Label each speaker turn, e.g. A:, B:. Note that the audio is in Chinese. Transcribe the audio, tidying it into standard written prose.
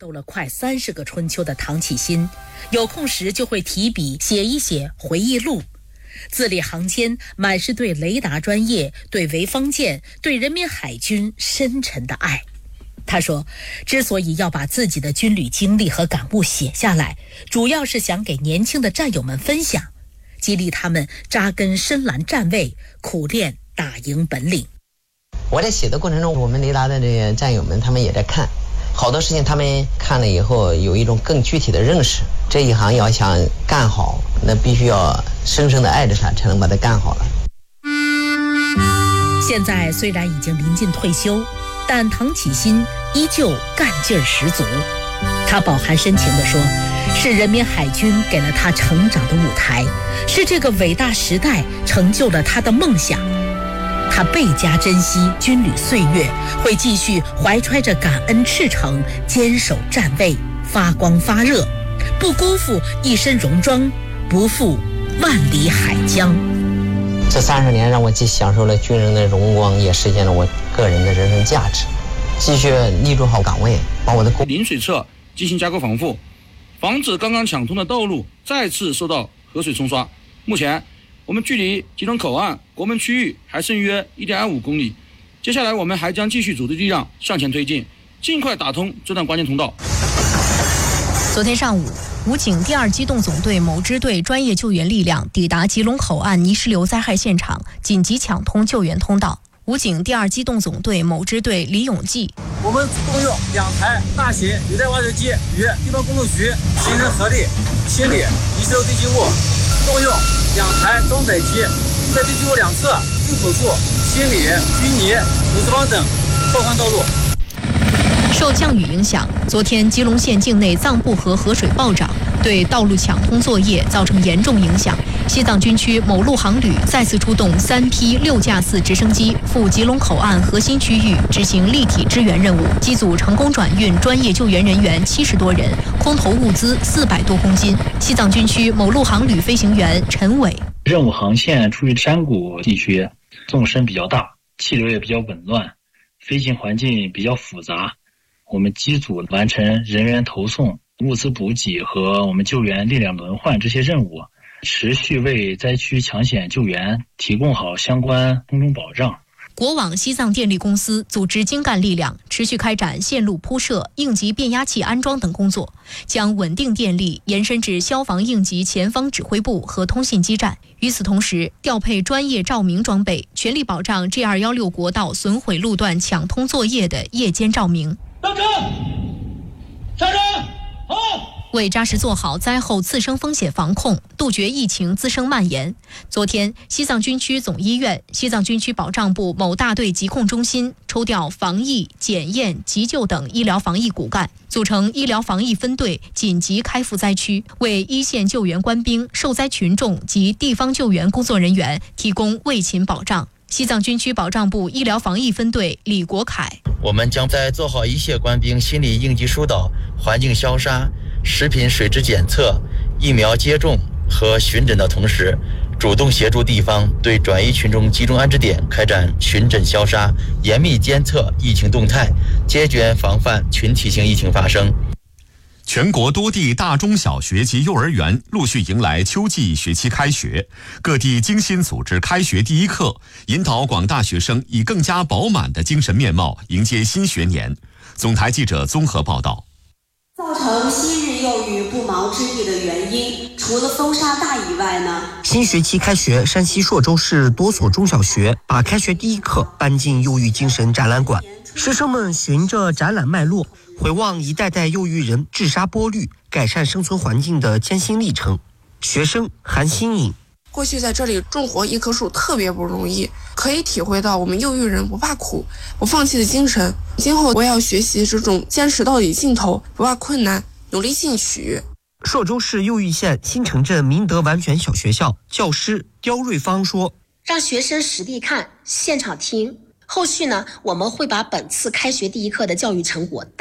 A: 斗了快30个春秋的唐启新，有空时就会提笔写一写回忆录，字里行间满是对雷达专业、对潍坊舰、对人民海军深沉的爱。他说，之所以要把自己的军旅经历和感悟写下来，主要是想给年轻的战友们分享，激励他们扎根深蓝站位，苦练打赢本领。
B: 我在写的过程中，我们雷达的这些战友们他们也在看，好多事情他们看了以后有一种更具体的认识。这一行要想干好，那必须要深深的爱着它，才能把它干好了。
A: 现在虽然已经临近退休，但唐启新依旧干劲儿十足。他饱含深情地说，是人民海军给了他成长的舞台，是这个伟大时代成就了他的梦想。他倍加珍惜军旅岁月，会继续怀揣着感恩赤诚，坚守站位，发光发热，不辜负一身戎装，不负万里海疆。
B: 这30年让我既享受了军人的荣光，也实现了我个人的人生价值。继续立住好岗位，把我的
C: 临水侧进行加固防护，防止刚刚抢通的道路再次受到河水冲刷。目前我们距离吉隆口岸国门区域还剩约 1.25 公里，接下来我们还将继续组织力量向前推进，尽快打通这段关键通道。
D: 昨天上午，武警第2机动总队某支队专业救援力量抵达吉隆口岸泥石流灾害现场，紧急抢通救援通道。武警第2机动总队某支队李永记，
E: 我们动用2台大型履带挖掘机与地方公路局形成合力，清理泥石流堆积物，动用2台装载机在堆积物两侧入口处清理淤泥、土石方等拓宽道路。
D: 受降雨影响，昨天基隆县境内藏布河河水暴涨，对道路抢通作业造成严重影响。西藏军区某路航旅再次出动3批6架次直升机赴吉隆口岸核心区域执行立体支援任务，机组成功转运专业救援人员70多人，空投物资400多公斤。西藏军区某路航旅飞行员陈伟，
F: 任务航线处于山谷地区，纵深比较大，气流也比较紊乱，飞行环境比较复杂。我们机组完成人员投送、物资补给和我们救援力量轮换这些任务，持续为灾区抢险救援提供好相关空中保障。
D: 国网西藏电力公司组织精干力量，持续开展线路铺设、应急变压器安装等工作，将稳定电力延伸至消防应急前方指挥部和通信基站。与此同时，调配专业照明装备，全力保障 G216 国道损毁路段抢通作业的夜间照明。
E: 上车，上车，好。
D: 为扎实做好灾后次生风险防控，杜绝疫情滋生蔓延，昨天，西藏军区总医院、西藏军区保障部某大队疾控中心抽调防疫、检验、急救等医疗防疫骨干，组成医疗防疫分队，紧急开赴灾区，为一线救援官兵、受灾群众及地方救援工作人员提供卫勤保障。西藏军区保障部医疗防疫分队李国凯，
G: 我们将在做好一线官兵心理应急疏导、环境消杀、食品水质检测、疫苗接种和巡诊的同时，主动协助地方对转移群众集中安置点开展巡诊消杀，严密监测疫情动态，坚决防范群体性疫情发生。
H: 全国多地大中小学及幼儿园陆续迎来秋季学期开学，各地精心组织开学第一课，引导广大学生以更加饱满的精神面貌迎接新学年。总台记者综合报道。
I: 造成昔日幼育不毛之地的原因，除了风沙大以外呢？
J: 新学期开学，山西朔州市多所中小学把开学第一课搬进幼育精神展览馆，师生们循着展览脉络，回望一代代幼育人治沙剥绿、改善生存环境的艰辛历程。学生韩新颖，
K: 过去在这里种活一棵树特别不容易，可以体会到我们幼育人不怕苦、不放弃的精神。今后我也要学习这种坚持到底尽头、不怕困难、努力进取。
J: 朔州市右峪县新城镇明德完全小学校教师刁瑞芳说：“
L: 让学生实地看、现场听，后续呢，我们会把本次开学第一课的教育成果